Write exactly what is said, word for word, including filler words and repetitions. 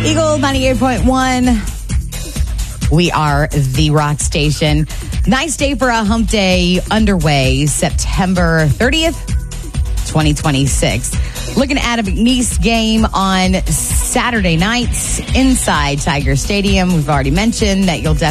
Eagle ninety-eight point one. We are the rock station. Nice day for a hump day underway, September thirtieth, twenty twenty-six. Looking at a McNeese game on Saturday nights inside Tiger Stadium. We've already mentioned that you'll definitely